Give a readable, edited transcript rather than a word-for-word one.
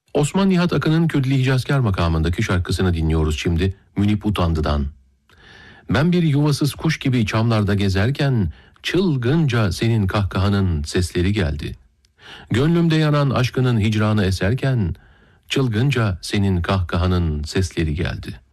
Osman Nihat Akın'ın Kürdili Hicazkar makamındaki şarkısını dinliyoruz şimdi. Münip Utandı'dan. Ben bir yuvasız kuş gibi çamlarda gezerken çılgınca senin kahkahanın sesleri geldi. Gönlümde yanan aşkının hicranı eserken çılgınca senin kahkahanın sesleri geldi.